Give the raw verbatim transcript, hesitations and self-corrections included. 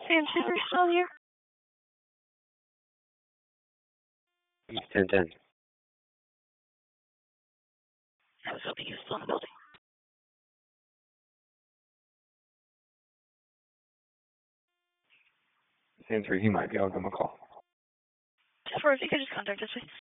Sam Silver's still here? East ten ten. I was hoping he was still in the building. Sam three, he might be. I'll give him a call. Just for if you could just contact us, please.